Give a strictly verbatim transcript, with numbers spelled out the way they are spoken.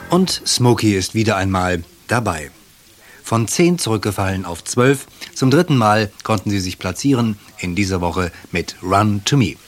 Und Smokey ist wieder einmal dabei. Von zehn zurückgefallen auf zwölf. Zum dritten Mal konnten sie sich platzieren in dieser Woche mit Run to Me.